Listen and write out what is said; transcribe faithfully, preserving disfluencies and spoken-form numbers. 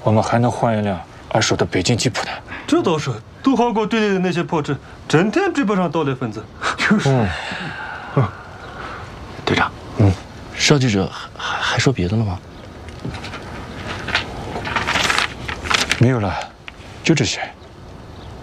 我们还能换一辆二手的北京吉普呢。 这倒是，都好过队里的那些破车，整天追不上盗猎分子。就是。嗯。 嗯。队长，嗯，邵记者还还说别的了吗？ 没有了，就这些。